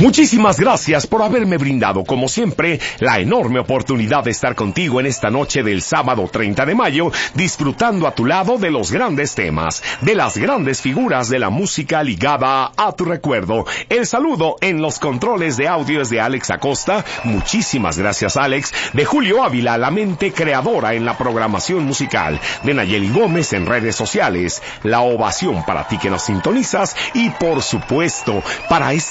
Muchísimas gracias por haberme brindado, como siempre, la enorme oportunidad de estar contigo en esta noche del sábado 30 de mayo, disfrutando a tu lado de los grandes temas, de las grandes figuras de la música ligada a tu recuerdo. El saludo en los controles de audio es de Alex Acosta. Muchísimas gracias, Alex. De Julio Ávila, la mente creadora en la programación musical. De Nayeli Gómez en redes sociales. La ovación para ti que nos sintonizas y, por supuesto, para